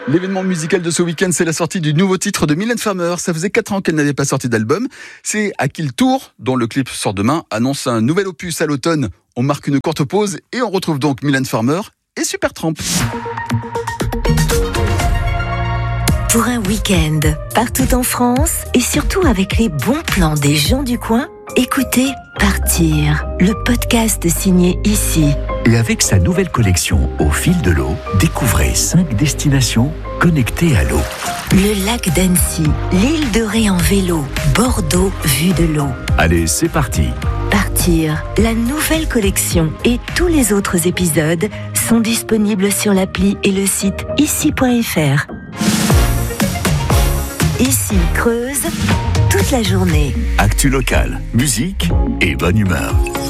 L'événement musical de ce week-end, c'est la sortie du nouveau titre de Mylène Farmer. Ça faisait 4 ans qu'elle n'avait pas sorti d'album. C'est À qui le tour, dont le clip sort demain, annonce un nouvel opus à l'automne. On marque une courte pause et on retrouve donc Mylène Farmer et Supertramp. Pour un week-end, partout en France et surtout avec les bons plans des gens du coin, écoutez Partir, le podcast signé Ici. Et avec sa nouvelle collection Au fil de l'eau, découvrez 5 destinations connectées à l'eau. Le lac d'Annecy, l'île de Ré en vélo, Bordeaux vue de l'eau. Allez, c'est parti. Partir, la nouvelle collection et tous les autres épisodes sont disponibles sur l'appli et le site ici.fr. Ici Creuse, toute la journée. Actu locale, musique et bonne humeur.